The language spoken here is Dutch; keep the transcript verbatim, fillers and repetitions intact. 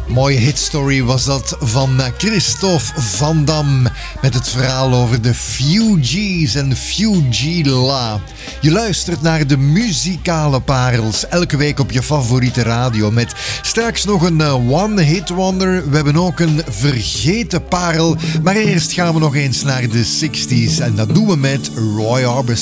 Mooie hitstory was dat van Christophe Van Dam met het verhaal over de Fugees en Fugee-La. Je luistert naar de muzikale parels, elke week op je favoriete radio met straks nog een one-hit wonder. We hebben ook een vergeten parel, maar eerst gaan we nog eens naar de zestig's en dat doen we met Roy Orbison.